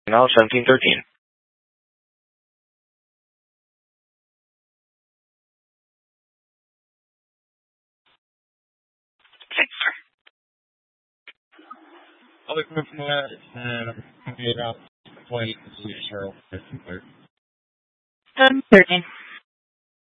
Now 1713. I'll be coming from that, and I'm going to be about 20 to 0. 1713.